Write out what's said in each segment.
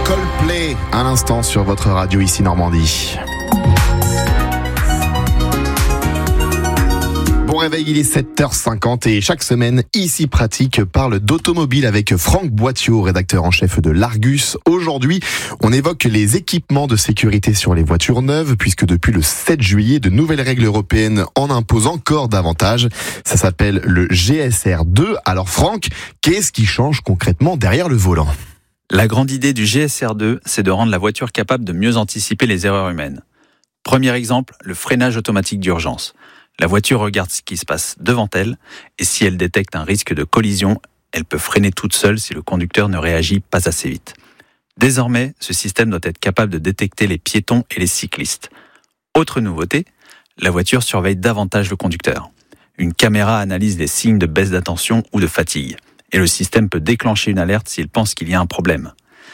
Coldplay, à l'instant sur votre radio ici Normandie. Bon réveil, il est 7h50 et chaque semaine, Ici Pratique parle d'automobile avec Franck Boittiot, rédacteur en chef de l'Argus. Aujourd'hui, on évoque les équipements de sécurité sur les voitures neuves puisque depuis le 7 juillet, de nouvelles règles européennes en imposent encore davantage. Ça s'appelle le GSR2. Alors Franck, qu'est-ce qui change concrètement derrière le volant ? La grande idée du GSR2, c'est de rendre la voiture capable de mieux anticiper les erreurs humaines. Premier exemple, le freinage automatique d'urgence. La voiture regarde ce qui se passe devant elle et si elle détecte un risque de collision, elle peut freiner toute seule si le conducteur ne réagit pas assez vite. Désormais, ce système doit être capable de détecter les piétons et les cyclistes. Autre nouveauté, la voiture surveille davantage le conducteur. Une caméra analyse les signes de baisse d'attention ou de fatigue et le système peut déclencher une alerte s'il pense qu'il y a un problème.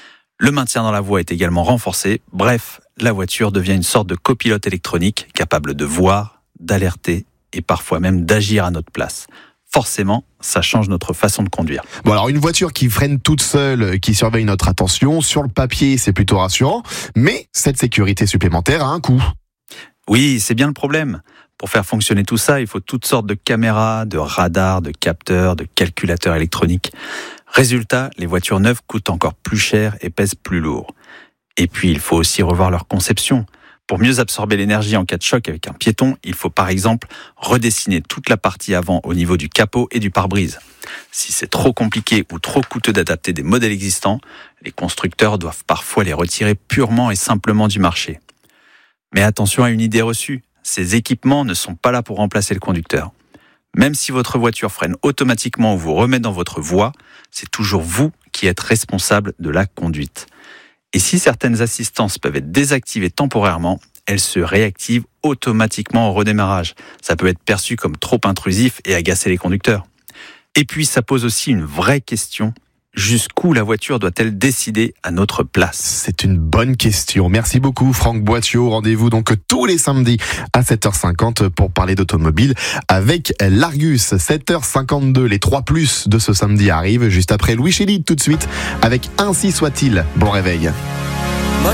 Le maintien dans la voie est également renforcé. Bref, la voiture devient une sorte de copilote électronique capable de voir, d'alerter et parfois même d'agir à notre place. Forcément, ça change notre façon de conduire. Bon alors une voiture qui freine toute seule, qui surveille notre attention, sur le papier c'est plutôt rassurant, mais cette sécurité supplémentaire a un coût. Oui, c'est bien le problème. Pour faire fonctionner tout ça, il faut toutes sortes de caméras, de radars, de capteurs, de calculateurs électroniques. Résultat, les voitures neuves coûtent encore plus cher et pèsent plus lourd. Et puis il faut aussi revoir leur conception. Pour mieux absorber l'énergie en cas de choc avec un piéton, il faut par exemple redessiner toute la partie avant au niveau du capot et du pare-brise. Si c'est trop compliqué ou trop coûteux d'adapter des modèles existants, les constructeurs doivent parfois les retirer purement et simplement du marché. Mais attention à une idée reçue, ces équipements ne sont pas là pour remplacer le conducteur. Même si votre voiture freine automatiquement ou vous remet dans votre voie, c'est toujours vous qui êtes responsable de la conduite. Et si certaines assistances peuvent être désactivées temporairement, elles se réactivent automatiquement au redémarrage. Ça peut être perçu comme trop intrusif et agacer les conducteurs. Et puis ça pose aussi une vraie question. Jusqu'où la voiture doit-elle décider à notre place ? C'est une bonne question. Merci beaucoup Franck Boittiot. Rendez-vous donc tous les samedis à 7h50 pour parler d'automobile avec l'Argus. 7h52, les 3+ de ce samedi arrivent juste après Louis Chély tout de suite avec Ainsi soit-il. Bon réveil.